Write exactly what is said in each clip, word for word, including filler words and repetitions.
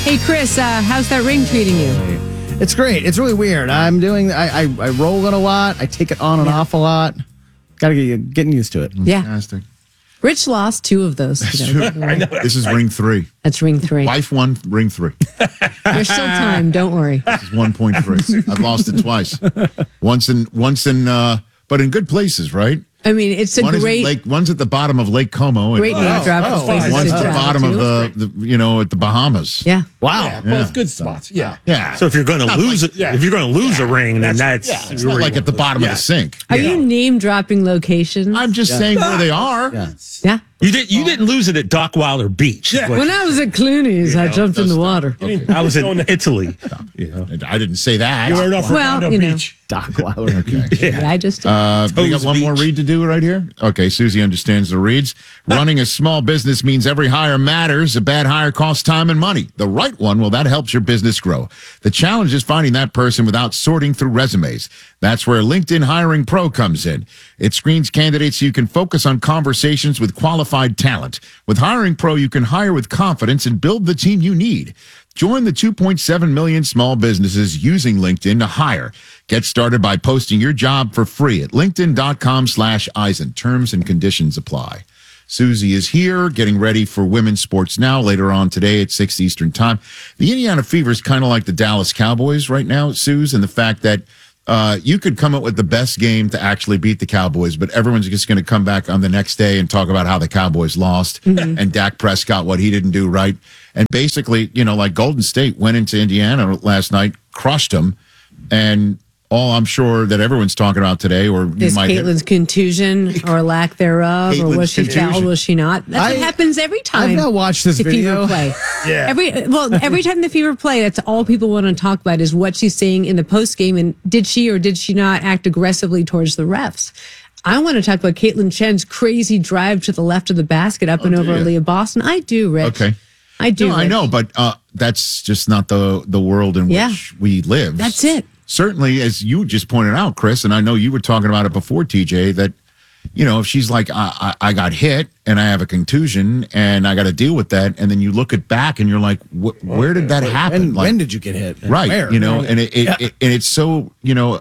Hey, Chris, uh, how's that ring treating you? It's great. It's really weird. I'm doing. I I, I roll it a lot. I take it on and Yeah. off a lot. Got to get getting used to it. Yeah. Fantastic. Rich lost two of those. today. I know. This is ring three. That's ring three. Wife one, ring three. There's still time. Don't worry. This is one point three. I've lost it twice. Once in, once in, uh, but in good places, right? I mean, it's a One is great, at Lake, one's at the bottom of Lake Como. And, great name drop. oh, of places One's to at the travel bottom to. of the, the, you know, at the Bahamas. Yeah. Wow. Yeah, both good spots. Yeah. Yeah. So if you're going to lose it, yeah. if you're going to lose a ring, then that's, yeah, It's not like at the bottom of the sink. Are you name dropping locations? I'm just saying where they are. Yeah. yeah. You didn't. You didn't lose it at Dockweiler Beach. Yeah. Like, When I was at Clooney's, I jumped in the water. I was in Italy. You know. I didn't say that. You were enough Well, Redondo you know. Beach. Doc Weiler. Okay. Yeah, I just. Uh, we got Toes one more Beach. read to do right here. Okay, Susie understands the reads. Running a small business means every hire matters. A bad hire costs time and money. The right one, well, that helps your business grow. The challenge is finding that person without sorting through resumes. That's where LinkedIn Hiring Pro comes in. It screens candidates so you can focus on conversations with qualified talent. With Hiring Pro, you can hire with confidence and build the team you need. Join the two point seven million small businesses using LinkedIn to hire. Get started by posting your job for free at linkedin.com slash Eisen. Terms and conditions apply. Susie is here getting ready for women's sports now later on today at six Eastern time. The Indiana Fever is kind of like the Dallas Cowboys right now, Suze, and the fact that uh, you could come up with the best game to actually beat the Cowboys, but everyone's just going to come back on the next day and talk about how the Cowboys lost mm-hmm. and Dak Prescott, what he didn't do right. And basically, you know, like Golden State went into Indiana last night, crushed them, and all I'm sure that everyone's talking about today, or you Is might Caitlin's contusion or lack thereof, Caitlin's or was she contusion. fouled? Was she not? That's I- what happens every time. I've not watched this the video. Fever play. Yeah. Every well, every time the Fever play, that's all people want to talk about is what she's saying in the post game, and did she or did she not act aggressively towards the refs? I want to talk about Caitlin Chen's crazy drive to the left of the basket up and over yeah. Leah Boston. I do, Rich. Okay. I do. No, I Rich. know, but uh, that's just not the the world in Yeah. which we live. That's it. Certainly, as you just pointed out, Chris, and I know you were talking about it before, T J, that, you know, if she's like, I, I, I got hit and I have a contusion and I got to deal with that, and then you look it back and you're like, wh- where did that happen? And like, when did you get hit? And right, where? you know, Right. and it, it, Yeah. it and it's so, you know,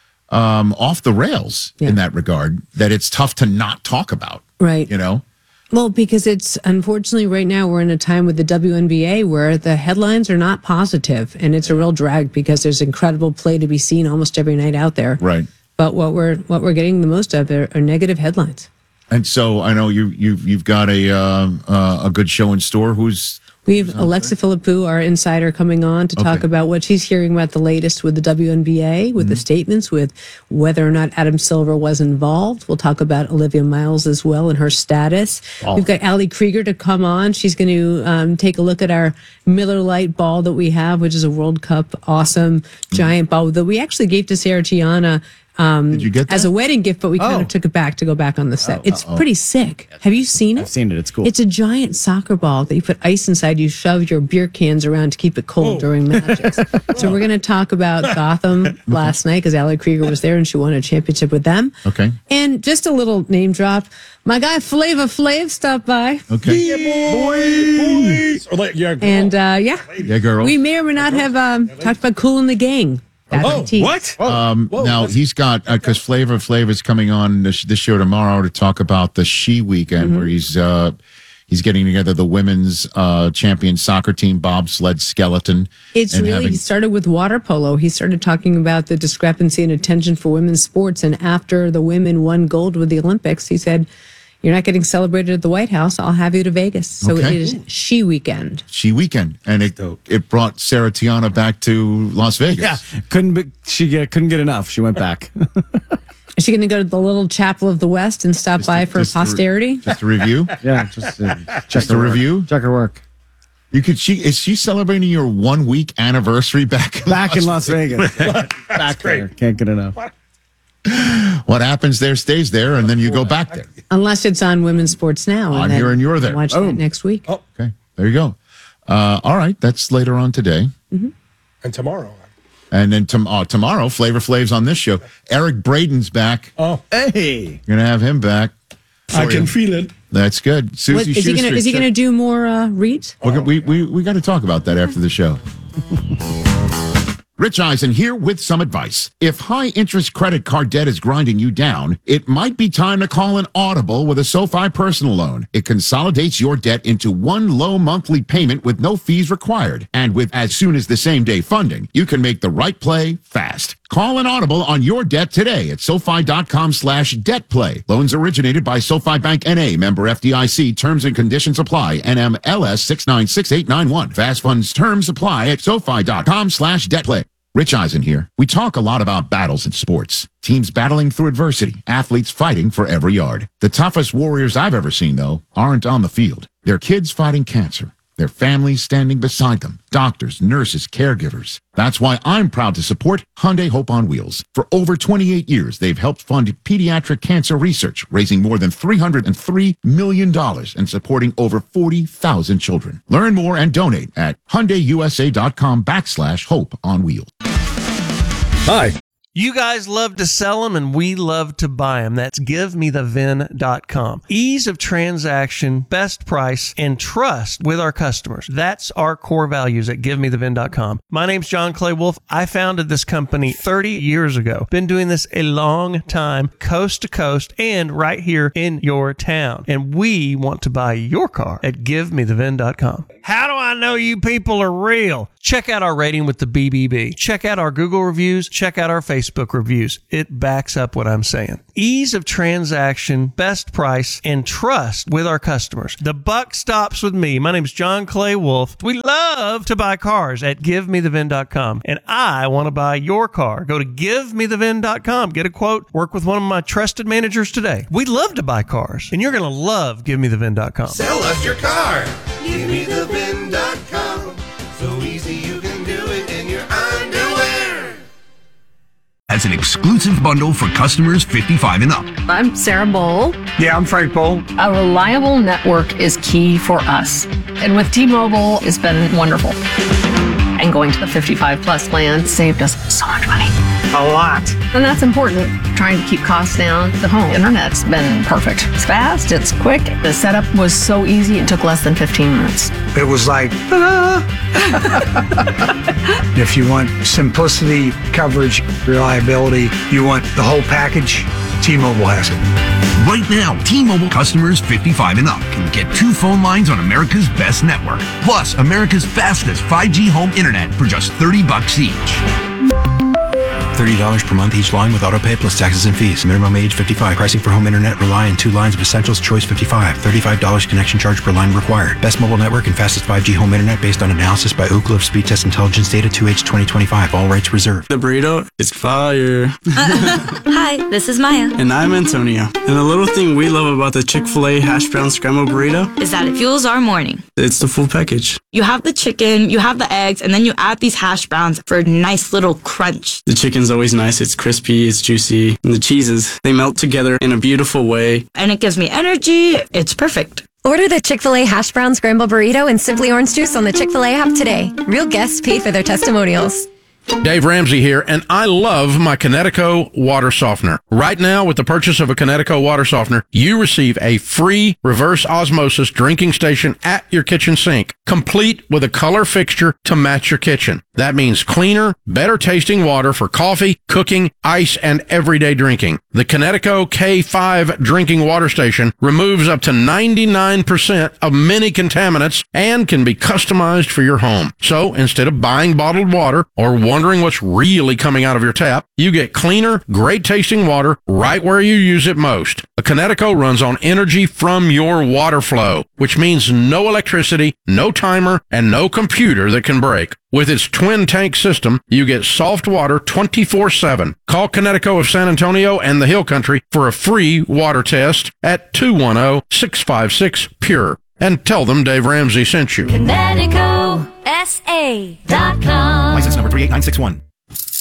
um, off the rails Yeah. in that regard that it's tough to not talk about. Right. You know. Well, because it's unfortunately right now we're in a time with the W N B A where the headlines are not positive, and it's a real drag because there's incredible play to be seen almost every night out there. Right. But what we're what we're getting the most of are, are negative headlines. And so I know you you you've got a uh, uh, a good show in store. Who's We have Alexa Philippou, our insider, coming on to talk Okay. about what she's hearing about the latest with the W N B A, with the statements, with whether or not Adam Silver was involved. We'll talk about Olivia Miles as well and her status. We've got Ali Krieger to come on. She's going to um, take a look at our Miller Lite ball that we have, which is a World Cup awesome giant ball that we actually gave to Sarah Gianna um, Did you get that? as a wedding gift, but we kind Oh. of took it back to go back on the set. It's pretty sick. Have you seen it? I've seen it. It's cool. It's a giant soccer ball that you put ice inside. You shove your beer cans around to keep it cold during matches. So we're going to talk about Gotham last night because Allie Krieger was there and she won a championship with them. Okay. And just a little name drop. My guy Flava Flav stopped by. okay? Boys. Or like, yeah, girl. And uh, yeah, Yeah, girl. we may or may not have um, talked about Cool in the Gang. That's Oh, the team. What? Um, Whoa, now that's- he's got because Flavor Flav is coming on this, this show tomorrow to talk about the She Weekend, Mm-hmm. where he's uh, he's getting together the women's uh, champion soccer team bobsled skeleton. It's and really having- he started with water polo. He started talking about the discrepancy in attention for women's sports. And after the women won gold with the Olympics, he said, "You're not getting celebrated at the White House. I'll have you to Vegas." So Okay. it is She Weekend. She Weekend, and it it brought Sarah Tiana back to Las Vegas. yeah, couldn't be, she get, couldn't get enough. She went back. Is she going to go to the little Chapel of the West and stop by for Just to re- posterity? Just a review. yeah, just uh, Just her a work. review? Check her work. You could. She is she celebrating your one week anniversary back in Back in Las Las Vegas. back there. Can't get enough. What happens there stays there, and then you go back there. Unless it's on Women's Sports Now. I'm and then here and you're there. Watch Oh. that next week. Oh. Okay, there you go. Uh, all right, that's later on today. and tomorrow. And then tom- uh, tomorrow, Flavor Flav's on this show. Eric Braden's back. Oh, Hey. You're going to have him back. for I you. can feel it. That's good. Susie What, is he Schuster. gonna is he gonna do more uh, reads? We're gonna- we we, we got to talk about that after the show. Rich Eisen here with some advice. If high-interest credit card debt is grinding you down, it might be time to call an audible with a SoFi personal loan. It consolidates your debt into one low monthly payment with no fees required. And with as soon as the same-day funding, you can make the right play fast. Call an audible on your debt today at SoFi.com slash debt play. Loans originated by SoFi Bank N A, member F D I C. Terms and conditions apply. N M L S six nine six eight nine one. Fast funds terms apply at SoFi.com slash debt play. Rich Eisen here. We talk a lot about battles in sports. Teams battling through adversity. Athletes fighting for every yard. The toughest warriors I've ever seen, though, aren't on the field. They're kids fighting cancer. Their families standing beside them. Doctors, nurses, caregivers. That's why I'm proud to support Hyundai Hope on Wheels. For over twenty-eight years, they've helped fund pediatric cancer research, raising more than three hundred three million dollars and supporting over forty thousand children. Learn more and donate at HyundaiUSA.com backslash Hope on Wheels. Hi. You guys love to sell them and we love to buy them. That's give me the V I N dot com. Ease of transaction, best price, and trust with our customers. That's our core values at give me the V I N dot com. My name's John Clay Wolf. I founded this company thirty years ago. Been doing this a long time, coast to coast, and right here in your town. And we want to buy your car at give me the V I N dot com. How do I know you people are real? Check out our rating with the B B B. Check out our Google reviews. Check out our Facebook reviews. It backs up what I'm saying. Ease of transaction, best price, and trust with our customers. The buck stops with me. My name's John Clay Wolf. We love to buy cars at give me the V I N dot com. And I want to buy your car. Go to give me the V I N dot com. Get a quote. Work with one of my trusted managers today. We'd love to buy cars. And you're going to love give me the V I N dot com. Sell us your car. Give me the V I N dot com. So easy you can do it in your underwear. As an exclusive bundle for customers fifty-five and up. I'm Sarah Bowl. Yeah, I'm Frank Bowl. A reliable network is key for us. And with T-Mobile, it's been wonderful. And going to the fifty-five plus plan saved us so much money. A lot. And that's important. Trying to keep costs down. The home internet's been perfect. It's fast, it's quick. The setup was so easy, it took less than fifteen minutes. It was like, ta-da! If you want simplicity, coverage, reliability, you want the whole package, T-Mobile has it. Right now, T-Mobile customers fifty-five and up can get two phone lines on America's best network, plus America's fastest five G home internet for just thirty bucks each. thirty dollars per month each line with autopay plus taxes and fees. Minimum age fifty-five. Pricing for home internet rely on two lines of Essentials Choice fifty-five. thirty-five dollars connection charge per line required. Best mobile network and fastest five G home internet based on analysis by Ookla of Speed Test Intelligence Data two H twenty twenty-five. All rights reserved. The burrito is fire. Hi, this is Maya. And I'm Antonio. And the little thing we love about the Chick-fil-A hash brown scrambled burrito is that it fuels our morning. It's the full package. You have the chicken, you have the eggs, and then you add these hash browns for a nice little crunch. The chicken's always nice. It's crispy, it's juicy. And the cheeses, they melt together in a beautiful way. And it gives me energy. It's perfect. Order the Chick-fil-A hash brown scramble burrito and Simply Orange Juice on the Chick-fil-A app today. Real guests paid for their testimonials. Dave Ramsey here, and I love my Kinetico water softener. Right now, with the purchase of a Kinetico water softener, you receive a free reverse osmosis drinking station at your kitchen sink, complete with a color fixture to match your kitchen. That means cleaner, better tasting water for coffee, cooking, ice, and everyday drinking. The Kinetico K five drinking water station removes up to ninety-nine percent of many contaminants and can be customized for your home. So instead of buying bottled water or wondering what's really coming out of your tap, you get cleaner, great tasting water right where you use it most. A Kinetico runs on energy from your water flow, which means no electricity, no timer, and no computer that can break. With its twin tank system, you get soft water twenty-four seven. Call Kinetico of San Antonio and the Hill Country for a free water test at two one zero, six five six, P U R E. And tell them Dave Ramsey sent you. Kinetico S A dot com. License number three eight nine six one.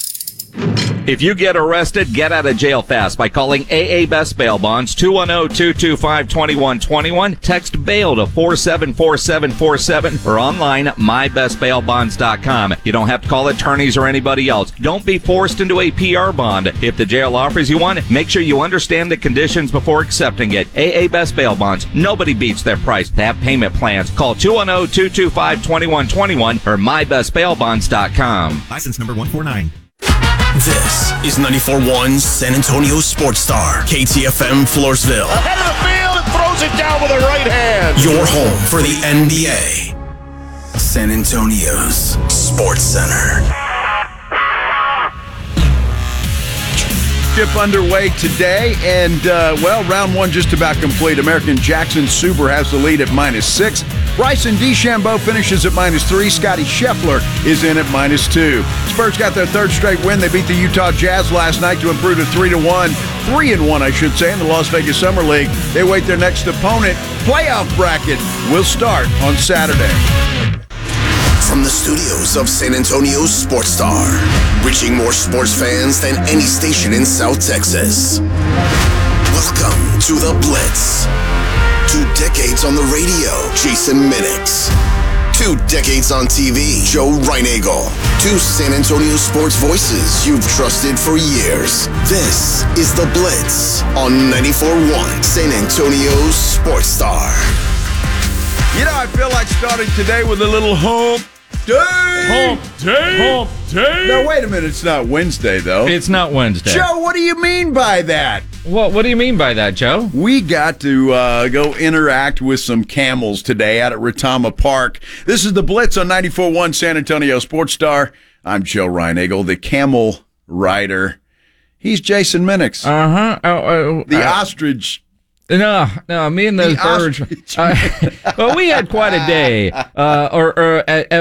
If you get arrested, get out of jail fast by calling A A Best Bail Bonds, two one zero, two two five, two one two one. Text bail to four seven four seven four seven or online, my best bail bonds dot com. You don't have to call attorneys or anybody else. Don't be forced into a P R bond. If the jail offers you one, make sure you understand the conditions before accepting it. A A Best Bail Bonds. Nobody beats their price. They have payment plans. Call two one zero, two two five, two one two one or my best bail bonds dot com. License number one four nine. This is ninety-four point one San Antonio Sports Star, K T F M Floresville. Ahead of the field and throws it down with a right hand. Your home for the N B A. San Antonio's Sports Center. Championship underway today, and uh, well, round one just about complete. American Jackson Suber has the lead at minus six. Bryson DeChambeau finishes at minus three. Scotty Scheffler is in at minus two. Spurs got their third straight win. They beat the Utah Jazz last night to improve to three to one, three and one, I should say, in the Las Vegas Summer League. They await their next opponent. Playoff bracket will start on Saturday. From the studios of San Antonio's Sports Star, reaching more sports fans than any station in South Texas. Welcome to The Blitz. Two decades on the radio, Jason Minix. Two decades on T V, Joe Reinagel. Two San Antonio sports voices you've trusted for years. This is The Blitz on ninety-four point one San Antonio's Sports Star. You know, I feel like starting today with a little hump day. Hump day. Hump day. Now, wait a minute. It's not Wednesday, though. It's not Wednesday. Joe, what do you mean by that? What What do you mean by that, Joe? We got to uh, go interact with some camels today out at Retama Park. This is The Blitz on ninety-four point one San Antonio Sports Star. I'm Joe Reinagel, the camel rider. He's Jason Minix. Uh-huh. Oh, oh, the uh, ostrich. No, no, me and those The birds. Uh, well, we had quite a day, uh, or, or uh,